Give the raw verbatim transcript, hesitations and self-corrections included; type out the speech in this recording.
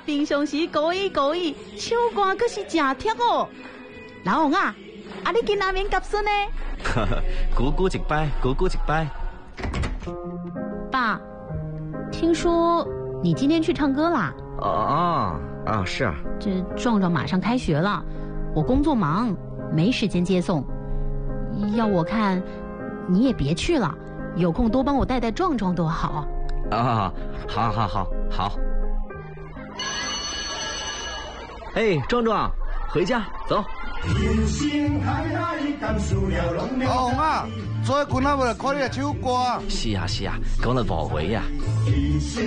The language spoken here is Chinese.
平常时故意故意，唱歌可是真贴哦。老王啊，啊你今仔免夹笋呢？ 鼓鼓一拜，鼓鼓一拜。 爸，听说你今天去唱歌啦？ 哦哦啊，是啊。 这壮壮马上开学了，我工作忙，没时间接送。要我看，你也别去了，有空多帮我带带壮壮多好。 啊，好，好，好，好。哎，壮壮，回家走。 老洪啊，做群仔要来看你的唱歌。 是啊是啊，讲了无回啊。